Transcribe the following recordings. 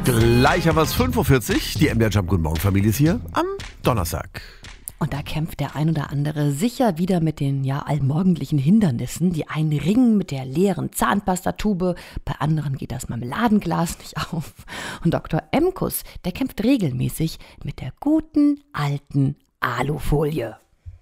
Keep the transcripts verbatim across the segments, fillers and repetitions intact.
Gleich haben wir es fünf Uhr vierzig. Die M D R Jump Guten Morgen Familie ist hier am Donnerstag. Und da kämpft der ein oder andere sicher wieder mit den ja allmorgendlichen Hindernissen. Die einen ringen mit der leeren Zahnpastatube, bei anderen geht das Marmeladenglas nicht auf. Und Doktor Emkus, der kämpft regelmäßig mit der guten alten Alufolie.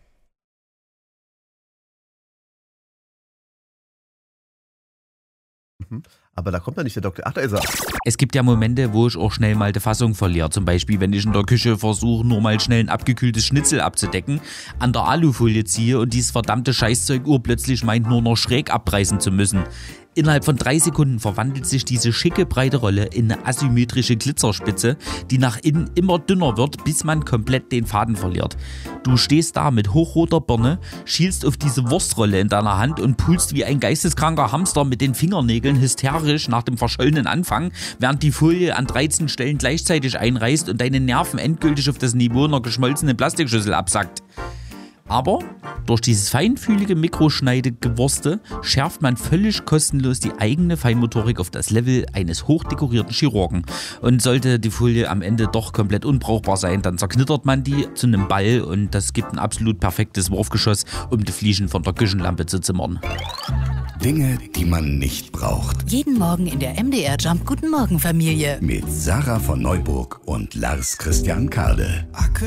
Aber da kommt ja nicht der Doktor. Ach, da ist er. Es gibt ja Momente, wo ich auch schnell mal die Fassung verliere. Zum Beispiel, wenn ich in der Küche versuche, nur mal schnell ein abgekühltes Schnitzel abzudecken, an der Alufolie ziehe und dieses verdammte Scheißzeug urplötzlich meint, nur noch schräg abreißen zu müssen. Innerhalb von drei Sekunden verwandelt sich diese schicke breite Rolle in eine asymmetrische Glitzerspitze, die nach innen immer dünner wird, bis man komplett den Faden verliert. Du stehst da mit hochroter Birne, schielst auf diese Wurstrolle in deiner Hand und pulst wie ein geisteskranker Hamster mit den Fingernägeln hysterisch nach dem verschollenen Anfang, während die Folie an dreizehn Stellen gleichzeitig einreißt und deine Nerven endgültig auf das Niveau einer geschmolzenen Plastikschüssel absackt. Aber durch dieses feinfühlige Mikroschneidegewurste schärft man völlig kostenlos die eigene Feinmotorik auf das Level eines hochdekorierten Chirurgen. Und sollte die Folie am Ende doch komplett unbrauchbar sein, dann zerknittert man die zu einem Ball und das gibt ein absolut perfektes Wurfgeschoss, um die Fliesen von der Küchenlampe zu zimmern. Dinge, die man nicht braucht. Jeden Morgen in der M D R Jump Guten Morgen Familie. Mit Sarah von Neuburg und Lars Christian Kade.